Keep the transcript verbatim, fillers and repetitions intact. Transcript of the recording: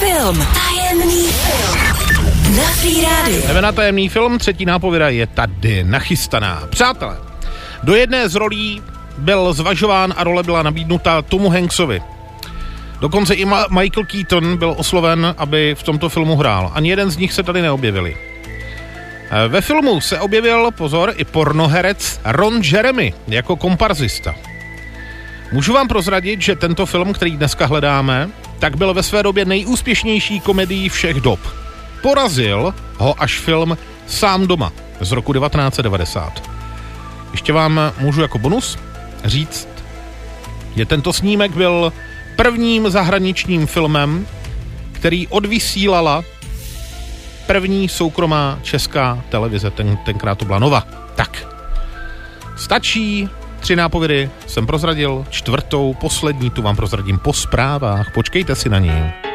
film. Tajemný film. Na Free Radio. Jdeme na tajemný film, třetí nápověda je tady nachystaná. Přátelé, do jedné z rolí byl zvažován a role byla nabídnuta Tomu Hanksovi. Dokonce i Ma- Michael Keaton byl osloven, aby v tomto filmu hrál. Ani jeden z nich se tady neobjevili. Ve filmu se objevil, pozor, i pornoherec Ron Jeremy jako komparzista. Můžu vám prozradit, že tento film, který dneska hledáme, tak byl ve své době nejúspěšnější komedií všech dob. Porazil ho až film Sám doma z roku devatenáct set devadesát. Ještě vám můžu jako bonus říct, že tento snímek byl prvním zahraničním filmem, který odvysílala první soukromá česká televize, ten, tenkrát to byla Nova. Tak, stačí, tři nápovědy jsem prozradil, čtvrtou, poslední tu vám prozradím po zprávách, počkejte si na ní.